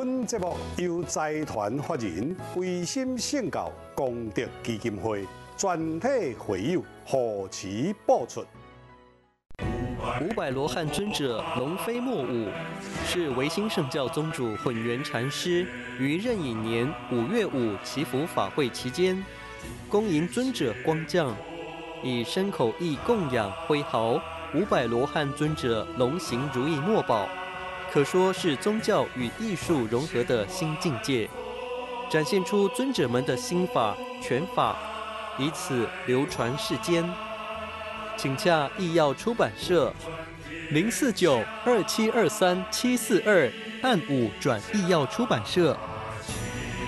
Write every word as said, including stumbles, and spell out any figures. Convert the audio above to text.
本节目由财团法人维心圣教功德基金会全体会友贺齐播出。 五百罗汉尊者龙飞莫舞，是维新圣教宗主混元禅师于壬寅年五月五祈福法会期间，恭迎尊者光降，以身口意供养挥毫五百罗汉尊者龙行如意墨宝，可说是宗教与艺术融合的新境界，展现出尊者们的心法拳法，以此流传世间。请洽艺耀出版社零四九二七二三七四二按五转艺耀出版社。